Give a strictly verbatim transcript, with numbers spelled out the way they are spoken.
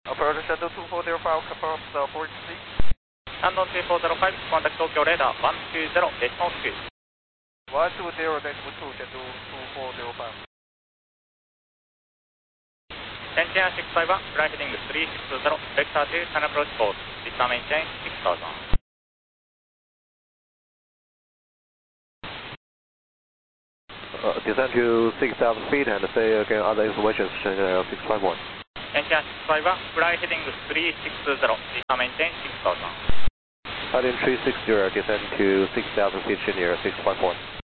Operator Shuttle two four zero five, confirm the port C. Shandong two four zero five, contact Tokyo radar one two zero, decimal two. one two zero decimal two, Shuttle two four zero five. Sentinel six five one, fly heading three six zero, vector two, sun approach course, return maintain six thousand. Uh, descend to six thousand feet and say again other information, Sentinel six five one. Sentinel six five one, fly heading three six zero, return maintain six thousand. Heading three six zero, descend to six thousand feet, Sentinel six five one.